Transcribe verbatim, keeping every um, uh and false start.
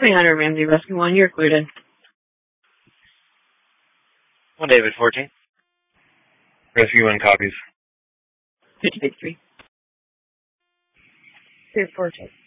three hundred Ramsey Rescue one, you're cleared in. One David fourteen. Rescue one copies. fifty-three. Two fourteen.